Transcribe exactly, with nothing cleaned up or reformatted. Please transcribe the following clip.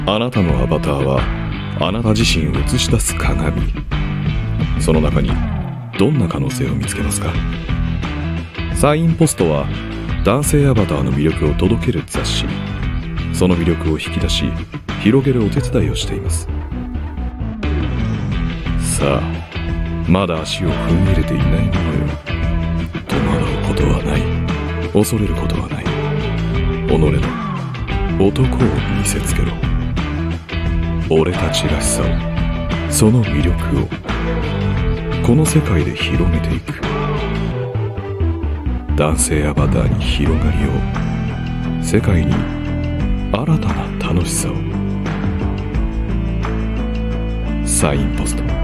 あなたのアバターはあなた自身を映し出す鏡。その中にどんな可能性を見つけますか？サインポストは男性アバターの魅力を届ける雑誌。その魅力を引き出し広げるお手伝いをしています。さあ、まだ足を踏み入れていないものよ。戸惑うことはない、恐れることはない。己の男を見せつけろ。俺たちらしさを、その魅力をこの世界で広めていく。男性アバターに広がりを、世界に新たな楽しさを。サインポスト。